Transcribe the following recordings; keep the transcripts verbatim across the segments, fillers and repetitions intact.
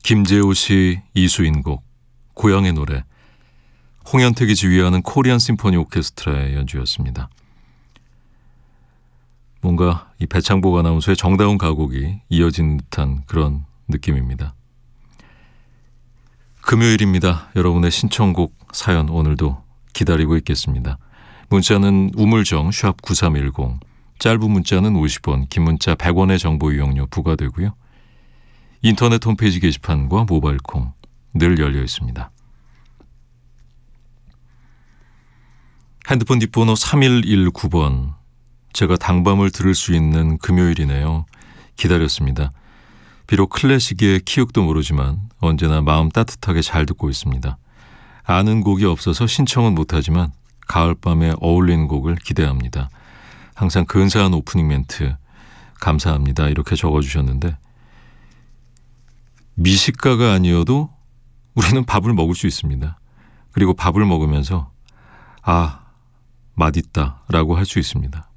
김재호 씨 이수인 곡 고향의 노래, 홍현택이 지휘하는 코리안 심포니 오케스트라의 연주였습니다. 뭔가 이 배창복 아나운서의 정다운 가곡이 이어진 듯한 그런 느낌입니다. 금요일입니다. 여러분의 신청곡 사연 오늘도 기다리고 있겠습니다. 문자는 우물정 샵 구삼일공, 짧은 문자는 오십 원, 긴 문자 백 원의 정보 이용료 부과되고요. 인터넷 홈페이지 게시판과 모바일 콩 늘 열려 있습니다. 핸드폰 뒷번호 삼일일구 번, 제가 당밤을 들을 수 있는 금요일이네요. 기다렸습니다. 비록 클래식의 키읔도 모르지만 언제나 마음 따뜻하게 잘 듣고 있습니다. 아는 곡이 없어서 신청은 못하지만 가을밤에 어울리는 곡을 기대합니다. 항상 근사한 오프닝 멘트 감사합니다. 이렇게 적어주셨는데, 미식가가 아니어도 우리는 밥을 먹을 수 있습니다. 그리고 밥을 먹으면서 아, 맛있다 라고 할 수 있습니다.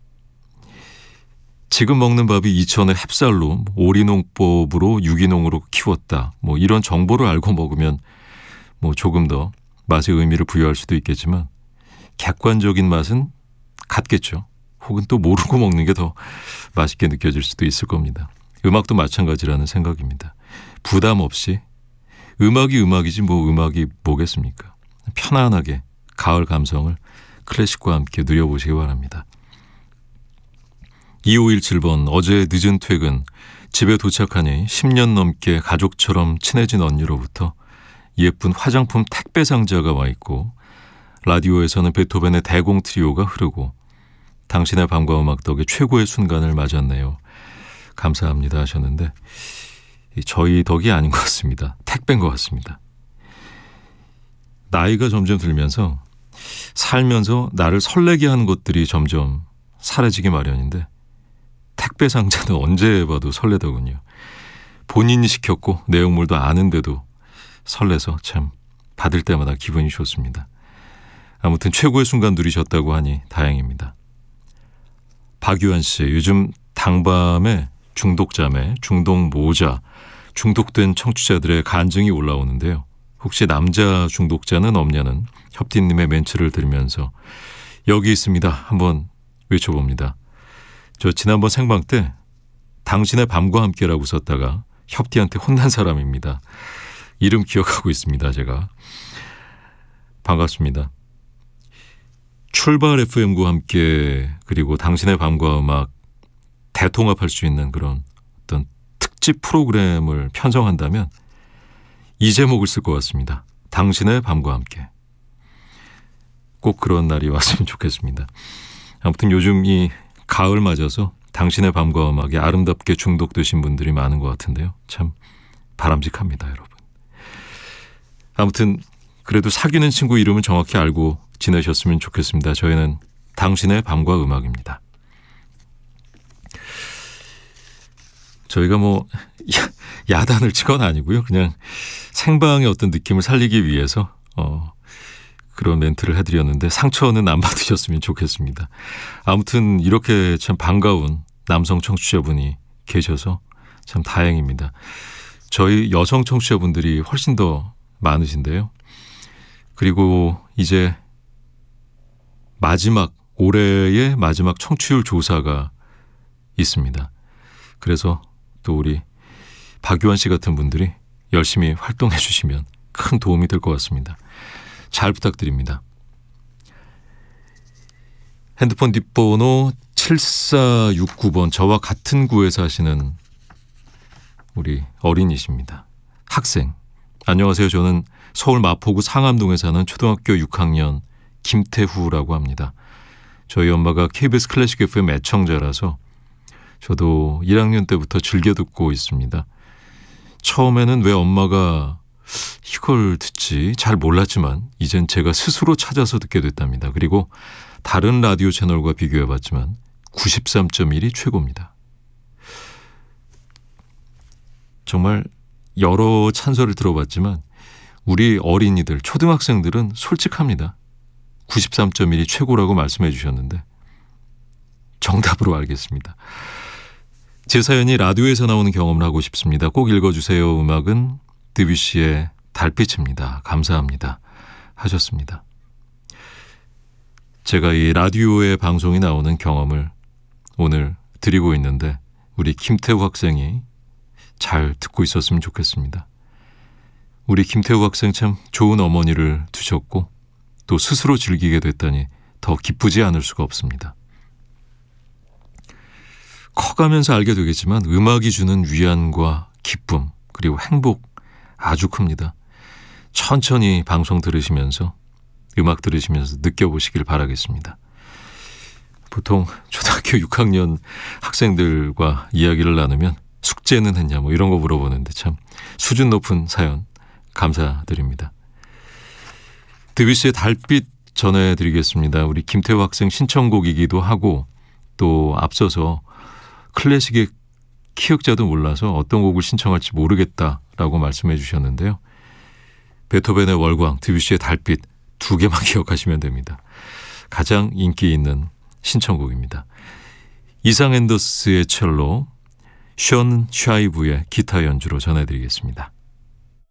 지금 먹는 밥이 이천의 햅쌀로 오리농법으로 유기농으로 키웠다, 뭐 이런 정보를 알고 먹으면 뭐 조금 더 맛의 의미를 부여할 수도 있겠지만 객관적인 맛은 같겠죠. 혹은 또 모르고 먹는 게 더 맛있게 느껴질 수도 있을 겁니다. 음악도 마찬가지라는 생각입니다. 부담 없이 음악이 음악이지 뭐 음악이 뭐겠습니까? 편안하게 가을 감성을 클래식과 함께 누려보시기 바랍니다. 이오일칠 번, 어제 늦은 퇴근, 집에 도착하니 십 년 넘게 가족처럼 친해진 언니로부터 예쁜 화장품 택배 상자가 와 있고, 라디오에서는 베토벤의 대공 트리오가 흐르고, 당신의 밤과 음악 덕에 최고의 순간을 맞았네요. 감사합니다 하셨는데, 저희 덕이 아닌 것 같습니다. 택배인 것 같습니다. 나이가 점점 들면서 살면서 나를 설레게 하는 것들이 점점 사라지기 마련인데, 택배 상자는 언제 봐도 설레더군요. 본인이 시켰고 내용물도 아는데도 설레서 참 받을 때마다 기분이 좋습니다. 아무튼 최고의 순간 누리셨다고 하니 다행입니다. 박유한 씨, 요즘 당밤에 중독자매, 중독모자, 중독된 청취자들의 간증이 올라오는데요. 혹시 남자 중독자는 없냐는 협디님의 멘트를 들으면서 여기 있습니다 한번 외쳐봅니다. 저 지난번 생방 때 당신의 밤과 함께라고 썼다가 협디한테 혼난 사람입니다. 이름 기억하고 있습니다. 제가. 반갑습니다. 출발 에프엠과 함께, 그리고 당신의 밤과 음악 대통합할 수 있는 그런 어떤 특집 프로그램을 편성한다면 이 제목을 쓸 것 같습니다. 당신의 밤과 함께. 꼭 그런 날이 왔으면 좋겠습니다. 아무튼 요즘 이 가을 맞아서 당신의 밤과 음악에 아름답게 중독되신 분들이 많은 것 같은데요. 참 바람직합니다, 여러분. 아무튼 그래도 사귀는 친구 이름은 정확히 알고 지내셨으면 좋겠습니다. 저희는 당신의 밤과 음악입니다. 저희가 뭐 야단을 치건 아니고요. 그냥 생방의 어떤 느낌을 살리기 위해서 어, 그런 멘트를 해드렸는데 상처는 안 받으셨으면 좋겠습니다. 아무튼 이렇게 참 반가운 남성 청취자분이 계셔서 참 다행입니다. 저희 여성 청취자분들이 훨씬 더 많으신데요. 그리고 이제 마지막, 올해의 마지막 청취율 조사가 있습니다. 그래서 또 우리 박유한 씨 같은 분들이 열심히 활동해 주시면 큰 도움이 될 것 같습니다. 잘 부탁드립니다. 핸드폰 뒷번호 칠사육구 번, 저와 같은 구에 사시는 우리 어린이십니다. 학생. 안녕하세요. 저는 서울 마포구 상암동에 사는 초등학교 육 학년 김태후라고 합니다. 저희 엄마가 케이비에스 클래식 에프엠 애청자라서 저도 일 학년 때부터 즐겨 듣고 있습니다. 처음에는 왜 엄마가 이걸 듣지 잘 몰랐지만 이젠 제가 스스로 찾아서 듣게 됐답니다. 그리고 다른 라디오 채널과 비교해봤지만 구십삼 점 일이 최고입니다. 정말 여러 찬설을 들어봤지만 우리 어린이들, 초등학생들은 솔직합니다. 구십삼 점 일이 최고라고 말씀해 주셨는데 정답으로 알겠습니다. 제 사연이 라디오에서 나오는 경험을 하고 싶습니다. 꼭 읽어주세요. 음악은 드뷔시의 달빛입니다. 감사합니다. 하셨습니다. 제가 이 라디오에 방송이 나오는 경험을 오늘 드리고 있는데 우리 김태우 학생이 잘 듣고 있었으면 좋겠습니다. 우리 김태우 학생 참 좋은 어머니를 두셨고 또 스스로 즐기게 됐다니 더 기쁘지 않을 수가 없습니다. 커가면서 알게 되겠지만 음악이 주는 위안과 기쁨 그리고 행복 아주 큽니다. 천천히 방송 들으시면서 음악 들으시면서 느껴보시길 바라겠습니다. 보통 초등학교 육 학년 학생들과 이야기를 나누면 숙제는 했냐 뭐 이런 거 물어보는데 참 수준 높은 사연 감사드립니다. 드뷔시의 달빛 전해드리겠습니다. 우리 김태우 학생 신청곡이기도 하고 또 앞서서 클래식의 키역자도 몰라서 어떤 곡을 신청할지 모르겠다라고 말씀해 주셨는데요. 베토벤의 월광, 드뷔시의 달빛 두 개만 기억하시면 됩니다. 가장 인기 있는 신청곡입니다. 이상 앤더스의 첼로, 션 샤이브의 기타 연주로 전해드리겠습니다.